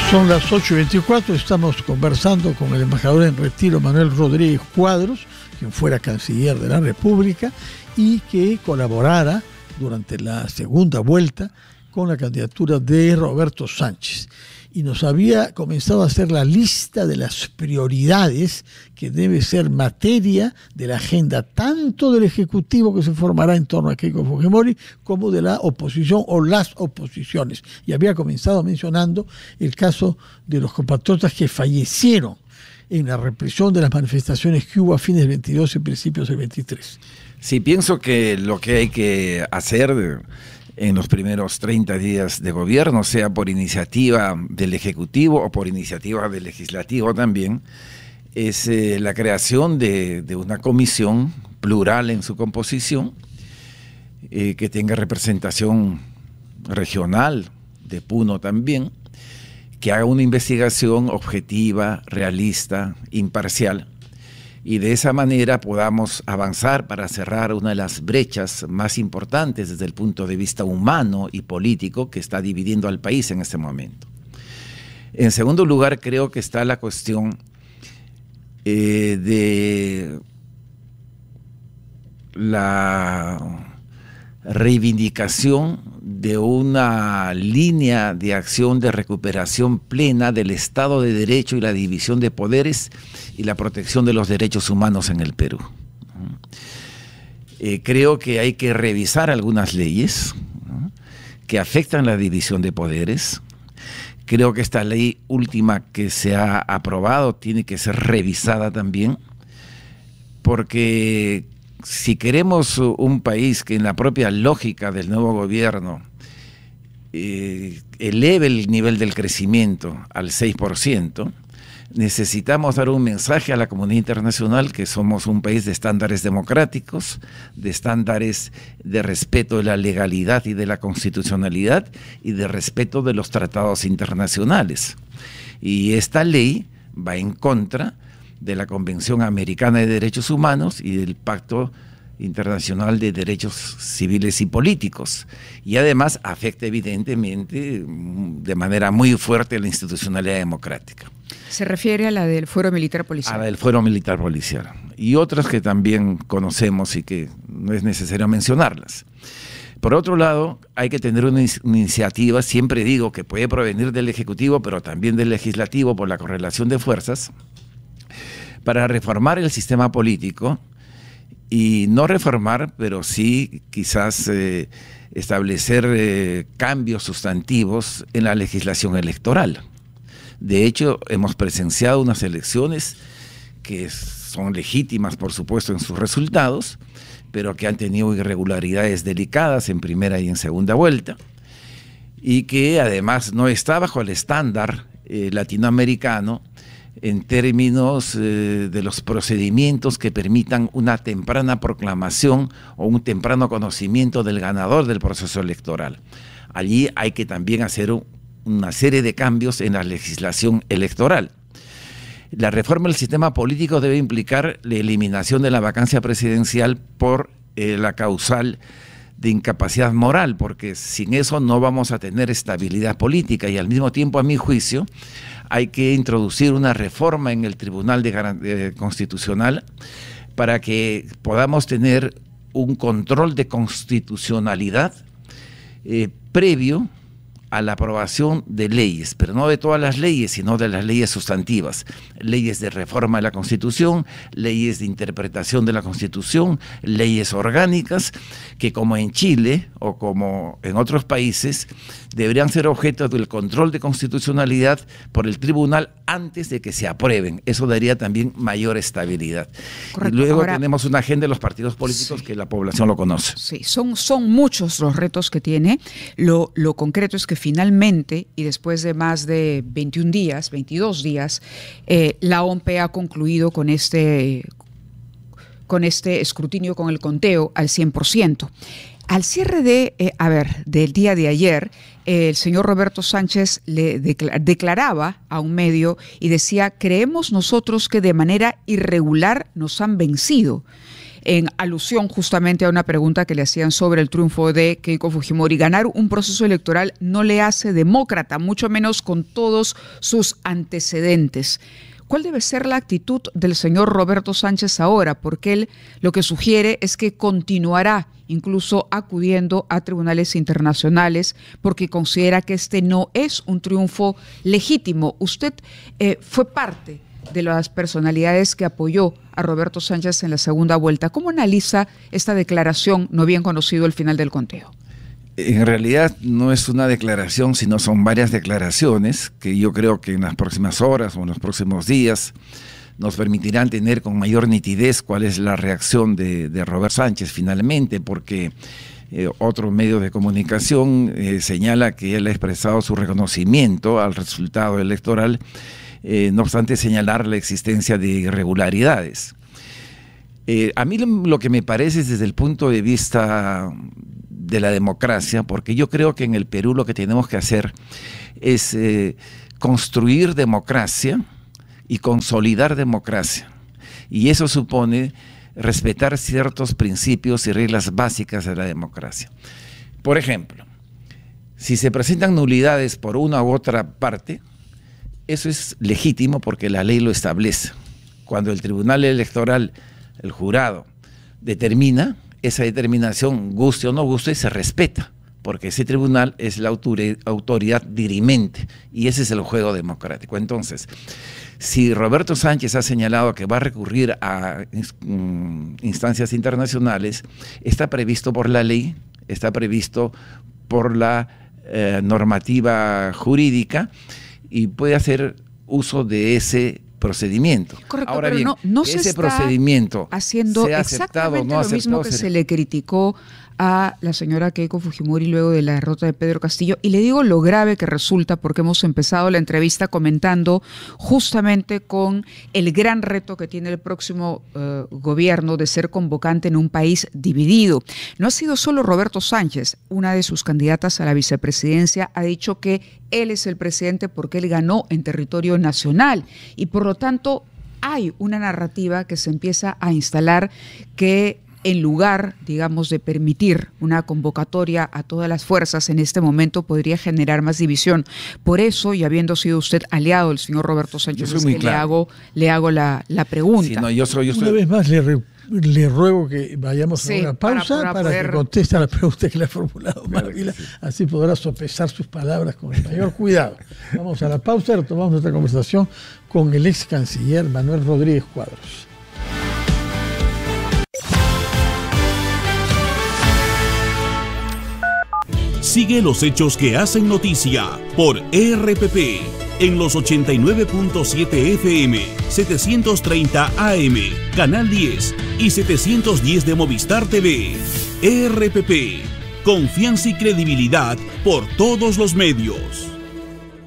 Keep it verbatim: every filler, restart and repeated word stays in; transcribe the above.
Son las ocho y veinticuatro, estamos conversando con el embajador en retiro Manuel Rodríguez Cuadros, quien fuera canciller de la República y que colaborara durante la segunda vuelta con la candidatura de Roberto Sánchez. Y nos había comenzado a hacer la lista de las prioridades que debe ser materia de la agenda tanto del Ejecutivo que se formará en torno a Keiko Fujimori como de la oposición o las oposiciones. Y había comenzado mencionando el caso de los compatriotas que fallecieron en la represión de las manifestaciones que hubo a fines del veintidós y principios del veintitrés. Sí, pienso que lo que hay que hacer en los primeros treinta días de gobierno, sea por iniciativa del Ejecutivo o por iniciativa del Legislativo también, es eh, la creación de, de una comisión plural en su composición, eh, que tenga representación regional, de Puno también, que haga una investigación objetiva, realista, imparcial, y de esa manera podamos avanzar para cerrar una de las brechas más importantes desde el punto de vista humano y político que está dividiendo al país en este momento. En segundo lugar, creo que está la cuestión eh, de la reivindicación de una línea de acción de recuperación plena del Estado de Derecho y la división de poderes y la protección de los derechos humanos en el Perú. Eh, creo que hay que revisar algunas leyes, ¿no?, que afectan la división de poderes. Creo que esta ley última que se ha aprobado tiene que ser revisada también, porque si queremos un país que en la propia lógica del nuevo gobierno eh, eleve el nivel del crecimiento al seis por ciento, necesitamos dar un mensaje a la comunidad internacional que somos un país de estándares democráticos, de estándares de respeto de la legalidad y de la constitucionalidad y de respeto de los tratados internacionales. Y esta ley va en contra de la Convención Americana de Derechos Humanos y del Pacto Internacional de Derechos Civiles y Políticos, y además afecta evidentemente de manera muy fuerte la institucionalidad democrática. Se refiere a la del Fuero Militar Policial. A la del Fuero Militar Policial y otras que también conocemos y que no es necesario mencionarlas. Por otro lado, hay que tener una, una iniciativa, siempre digo que puede provenir del Ejecutivo, pero también del Legislativo por la correlación de fuerzas, para reformar el sistema político, y no reformar, pero sí quizás eh, establecer eh, cambios sustantivos en la legislación electoral. De hecho, hemos presenciado unas elecciones que son legítimas, por supuesto, en sus resultados, pero que han tenido irregularidades delicadas en primera y en segunda vuelta, y que además no está bajo el estándar eh, latinoamericano en términos eh, de los procedimientos que permitan una temprana proclamación o un temprano conocimiento del ganador del proceso electoral. Allí hay que también hacer un, una serie de cambios en la legislación electoral. La reforma del sistema político debe implicar la eliminación de la vacancia presidencial por eh, la causal de incapacidad moral, porque sin eso no vamos a tener estabilidad política, y al mismo tiempo, a mi juicio, hay que introducir una reforma en el Tribunal de Garan- eh, Constitucional para que podamos tener un control de constitucionalidad eh, previo a la aprobación de leyes, pero no de todas las leyes, sino de las leyes sustantivas, leyes de reforma de la Constitución, leyes de interpretación de la Constitución, leyes orgánicas, que como en Chile o como en otros países, deberían ser objeto del control de constitucionalidad por el tribunal antes de que se aprueben. Eso daría también mayor estabilidad. Correcto. Y luego Ahora, tenemos una agenda de los partidos políticos, sí, que la población lo conoce. Sí, son, son muchos los retos que tiene. Lo, lo concreto es que finalmente, y después de más de veintiún días, veintidós días, eh, la O M P ha concluido con este, con este escrutinio, con el conteo al cien por ciento. Al cierre de, eh, a ver, del día de ayer, eh, el señor Roberto Sánchez le declara, declaraba a un medio y decía: creemos nosotros que de manera irregular nos han vencido. en alusión justamente a una pregunta que le hacían sobre el triunfo de Keiko Fujimori. Ganar un proceso electoral no le hace demócrata, mucho menos con todos sus antecedentes. ¿Cuál debe ser la actitud del señor Roberto Sánchez ahora? Porque él lo que sugiere es que continuará incluso acudiendo a tribunales internacionales porque considera que este no es un triunfo legítimo. Usted eh, fue parte de las personalidades que apoyó a Roberto Sánchez en la segunda vuelta. ¿Cómo analiza esta declaración, no bien conocido el final del conteo? En realidad no es una declaración, sino son varias declaraciones que yo creo que en las próximas horas o en los próximos días nos permitirán tener con mayor nitidez cuál es la reacción de, de Roberto Sánchez finalmente, porque eh, otro medio de comunicación eh, señala que él ha expresado su reconocimiento al resultado electoral, eh, no obstante señalar la existencia de irregularidades. Eh, a mí lo, lo que me parece es desde el punto de vista de la democracia, porque yo creo que en el Perú lo que tenemos que hacer es eh, construir democracia y consolidar democracia. Y eso supone respetar ciertos principios y reglas básicas de la democracia. Por ejemplo, si se presentan nulidades por una u otra parte, eso es legítimo porque la ley lo establece. Cuando el Tribunal Electoral, el jurado, determina, esa determinación, guste o no guste, se respeta, porque ese tribunal es la autoridad dirimente y ese es el juego democrático. Entonces, si Roberto Sánchez ha señalado que va a recurrir a instancias internacionales, está previsto por la ley, está previsto por la eh, normativa jurídica y puede hacer uso de ese procedimiento. Correcto, ahora pero bien, no, no ese se está procedimiento haciendo sea exactamente no lo mismo que será. se le criticó a la señora Keiko Fujimori luego de la derrota de Pedro Castillo. Y le digo lo grave que resulta porque hemos empezado la entrevista comentando justamente con el gran reto que tiene el próximo eh, gobierno de ser convocante en un país dividido. No ha sido solo Roberto Sánchez, una de sus candidatas a la vicepresidencia ha dicho que él es el presidente porque él ganó en territorio nacional y por lo tanto hay una narrativa que se empieza a instalar que en lugar, digamos, de permitir una convocatoria a todas las fuerzas en este momento, podría generar más división. Por eso, y habiendo sido usted aliado del señor Roberto Sánchez, es que le hago, le hago la, la pregunta. Sí, no, yo soy, yo soy... Una vez más le, re, le ruego que vayamos sí, a una pausa para, para, para poder... que conteste a la pregunta que le ha formulado Marvila, sí. Así podrá sopesar sus palabras con el mayor cuidado. Vamos a la pausa, retomamos nuestra conversación con el ex canciller Manuel Rodríguez Cuadros. Sigue los hechos que hacen noticia por E R P P en los ochenta y nueve punto siete F M, setecientos treinta A M, Canal diez y setecientos diez de Movistar T V. E R P P, confianza y credibilidad por todos los medios.